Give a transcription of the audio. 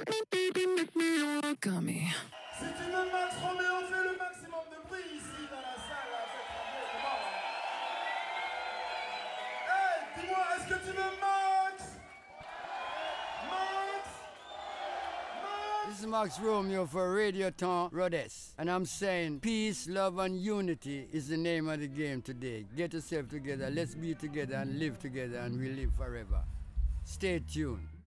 Gummy. Si tu veux Max Roméo, fais le maximum de bruit ici dans la salle. Hey, dis-moi, est-ce que tu veux Max? Max? Max? This is Max Romeo for Radioton Rhodes. And I'm saying peace, love, and unity is the name of the game today. Get yourself together, let's be together and live together, and we live forever. Stay tuned.